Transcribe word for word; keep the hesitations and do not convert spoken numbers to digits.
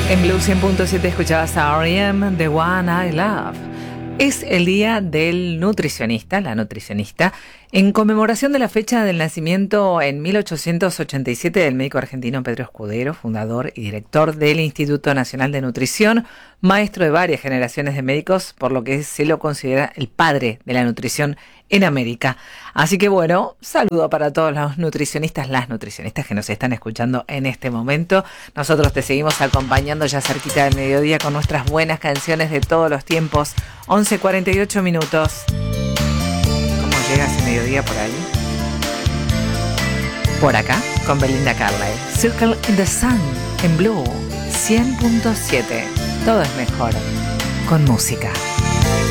En Blue cien punto siete escuchabas a R E M, The One I Love. Es el día del nutricionista, la nutricionista, en conmemoración de la fecha del nacimiento en mil ochocientos ochenta y siete del médico argentino Pedro Escudero, fundador y director del Instituto Nacional de Nutrición, maestro de varias generaciones de médicos, por lo que se lo considera el padre de la nutrición en América. Así que bueno, saludo para todos los nutricionistas, las nutricionistas que nos están escuchando en este momento. Nosotros te seguimos acompañando ya cerquita del mediodía con nuestras buenas canciones de todos los tiempos. once cuarenta y ocho minutos. ¿Cómo llega ese mediodía por ahí? Por acá, con Belinda Carlisle. Circle in the Sun, en Blue cien punto siete. Todo es mejor con música.